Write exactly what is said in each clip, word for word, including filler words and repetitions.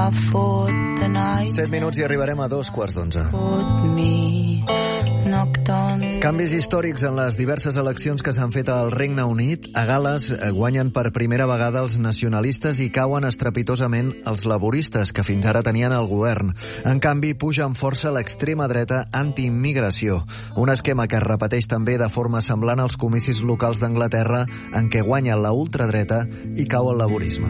Set minuts i arribarem a dos quarts d'onze. Canvis històrics en les diverses eleccions que s'han fet al Regne Unit. A Gal·les guanyen per primera vegada els nacionalistes i cauen estrepitosament els laboristes, que fins ara tenien el govern. En canvi, puja amb força l'extrema dreta antiimmigració, un esquema que es repeteix també de forma semblant als comicis locals d'Anglaterra, en què guanya la ultradreta i cau el laborisme.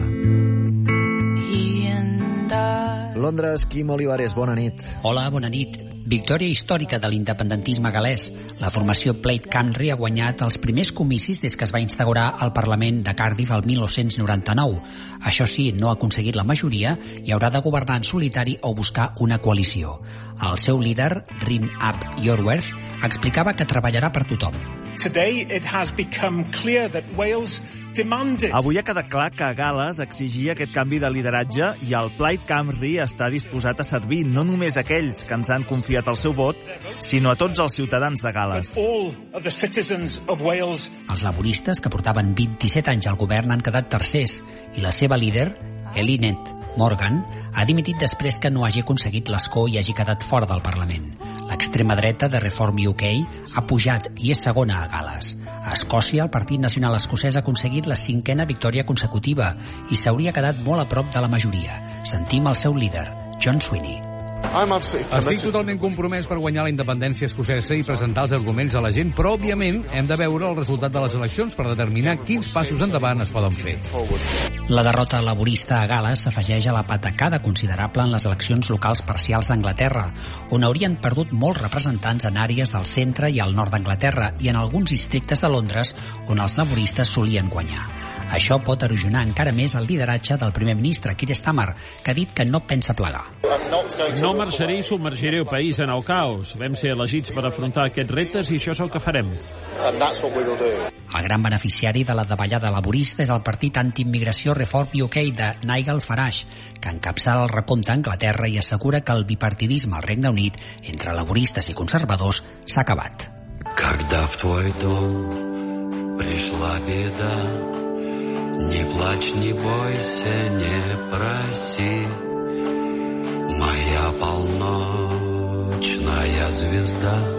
Londres, Quim Olivares, bona nit. Hola, bona nit. Victòria històrica de l'independentisme galès. La formació Plaid Cymru ha guanyat els primers comicis des que es va instaurar al Parlament de Cardiff el mil nou-cents noranta-nou. Això sí, no ha aconseguit la majoria i haurà de governar en solitari o buscar una coalició. El seu líder, Rhyn ap Iorwerth, explicava que treballarà per tothom. Today it has become clear that Wales demanded. Avui ha quedat clar que Gal·les exigia aquest canvi de lideratge i el Plaid Cymru està disposat a servir no només a aquells que ens han confiat el seu vot, sinó a tots els ciutadans de Gal·les. All of the citizens of Wales. Els laboristes, que portaven vint-i-set anys al govern, han quedat tercers i la seva líder, Eluned Morgan, ha dimitit després que no hagi aconseguit l'escó i hagi quedat fora del Parlament. L'extrema dreta de Reform U K ha pujat i és segona a Gal·les. A Escòcia, el Partit Nacional Escocès ha aconseguit la cinquena victòria consecutiva i s'hauria quedat molt a prop de la majoria. Sentim el seu líder, John Swinney. Estic totalment compromès per guanyar la independència escocesa i presentar els arguments a la gent, però, òbviament, hem de veure el resultat de les eleccions per determinar quins passos endavant es poden fer. La derrota laborista a Gal·les s'afegeix a la patacada considerable en les eleccions locals parcials d'Anglaterra, on haurien perdut molts representants en àrees del centre i al nord d'Anglaterra i en alguns districtes de Londres on els laboristes solien guanyar. Això pot erosionar encara més el lideratge del primer ministre, Keir Starmer, que ha dit que no pensa plegar. No marxaré i submergiré el país en el caos. Vam ser elegits per afrontar aquests reptes i això és el que farem. El gran beneficiari de la davallada laborista és el partit antiimmigració Reform U K de Nigel Farage, que encapçala el recompte a Anglaterra i assegura que el bipartidisme al Regne Unit entre laboristes i conservadors s'ha acabat. Когда в твой дом пришла беда, не плачь, не бойся, не проси, моя полночная звезда.